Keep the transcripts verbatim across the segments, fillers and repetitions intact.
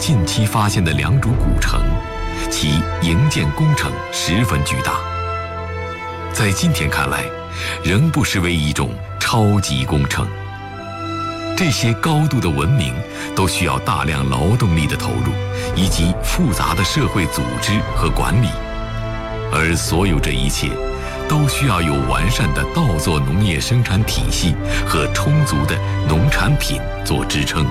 近期发现的良渚古城，其营建工程十分巨大，在今天看来，仍不失为一种超级工程。这些高度的文明都需要大量劳动力的投入，以及复杂的社会组织和管理，而所有这一切都需要有完善的稻作农业生产体系和充足的农产品做支撑。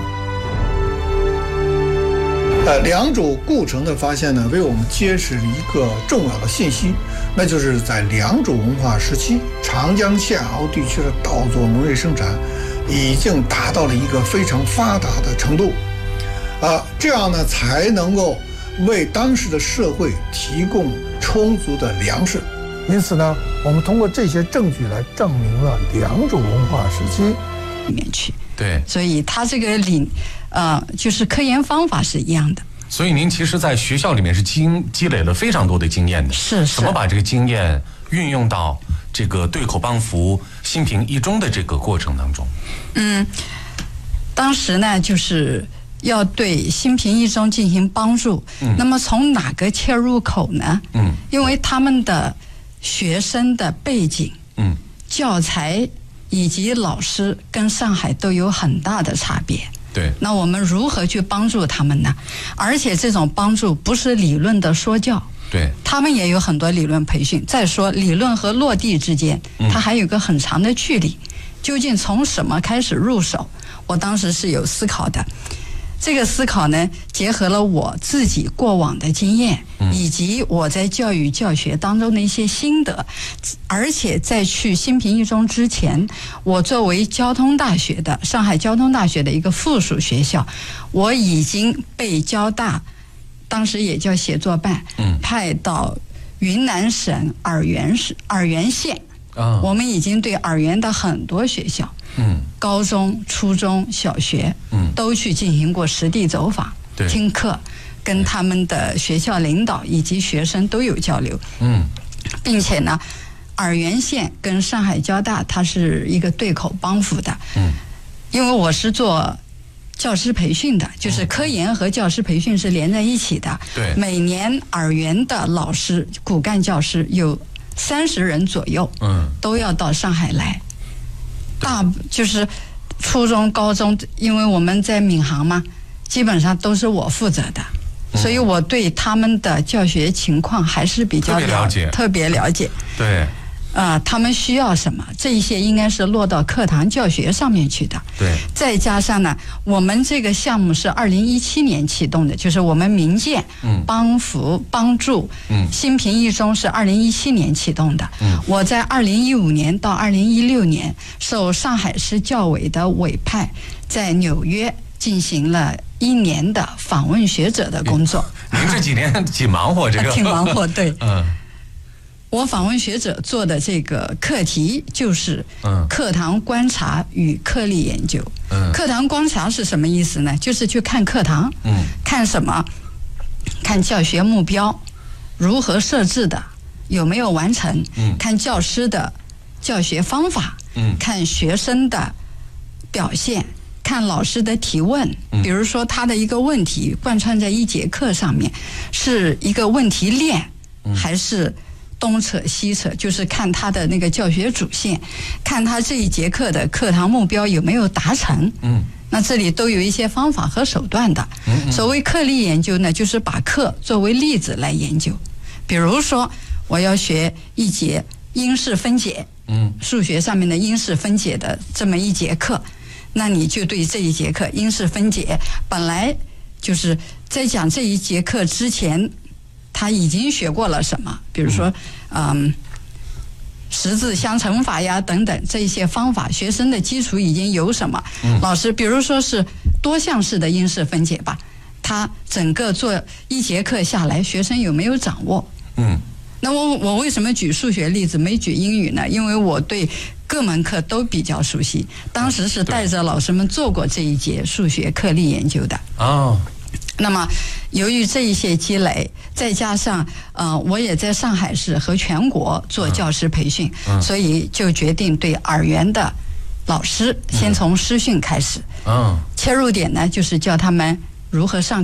呃，良渚故城的发现呢，为我们揭示了一个重要的信息，那就是在良渚文化时期，长江下游地区的稻作农业生产已经达到了一个非常发达的程度，啊，这样呢才能够为当时的社会提供充足的粮食。因此呢，我们通过这些证据来证明了良渚文化时期里面去。 对， 所以它这个理，呃，就是科研方法是一样的。 所以您其实在学校里面是积积累了非常多的经验的。 是是。 怎么把这个经验运用到这个对口帮扶、新平一中的这个过程当中？ 嗯，当时呢，就是要对新平一中进行帮助。嗯。那么从哪个切入口呢？嗯。因为他们的学生的背景、嗯，教材以及老师跟上海都有很大的差别。 对。 那我们如何去帮助他们呢？而且这种帮助不是理论的说教。 对， 他们也有很多理论培训。再说理论和落地之间，它还有个很长的距离。究竟从什么开始入手？我当时是有思考的。这个思考呢，结合了我自己过往的经验，以及我在教育教学当中的一些心得。而且在去新平一中之前，我作为交通大学的上海交通大学的一个附属学校，我已经被交大，当时也叫协作办，派到云南省洱源市洱源县。啊，我们已经对洱源的很多学校，嗯，高中、初中小学，嗯，都去进行过实地走访， 对， 听课，跟他们的学校领导以及学生都有交流，嗯，并且呢，洱源县跟上海交大它是一个对口帮扶的，嗯，因为我是做教师培训的，就是科研和教师培训是连在一起的， 对， 每年洱源的老师、骨干教师有三十人左右，嗯，都要到上海来。大就是初中、高中，因为我们在闵行嘛，基本上都是我负责的，嗯，所以我对他们的教学情况还是比较了解， 特别了解。 对。 呃，他们需要什么？这一些应该是落到课堂教学上面去的。 对。 再加上呢，我们这个项目是二零一七年启动的，就是我们民建帮扶帮助，嗯，新平一中是二零一七年启动的。嗯。我在二零一五年到二零一六年受上海市教委的委派，在纽约进行了一年的访问学者的工作。 您这几年挺忙活，这个。 挺忙活，对。 嗯。 我访问学者做的这个课题就是课堂观察与课例研究。嗯，课堂观察是什么意思呢？就是去看课堂，嗯，看什么？看教学目标如何设置的，有没有完成？嗯，看教师的教学方法，嗯，看学生的表现，看老师的提问。比如说他的一个问题贯穿在一节课上面，是一个问题链，还是东扯西扯，就是看他的那个教学主线，看他这一节课的课堂目标有没有达成。嗯，那这里都有一些方法和手段的。嗯嗯，所谓课例研究呢，就是把课作为例子来研究。比如说，我要学一节因式分解，嗯，数学上面的因式分解的这么一节课，那你就对这一节课因式分解，本来就是在讲这一节课之前，他已经学过了什么，比如说，嗯，十字相乘法呀等等这些方法，学生的基础已经有什么？嗯、老师，比如说是多项式的因式分解吧，他整个做一节课下来，学生有没有掌握？嗯，那我我为什么举数学例子没举英语呢？因为我对各门课都比较熟悉，当时是带着老师们做过这一节数学课例研究的。哦。那么，由于这一些积累，再加上呃，我也在上海市和全国做教师培训，嗯嗯、所以就决定对洱源的老师先从师训开始。嗯，切入点呢，就是教他们如何上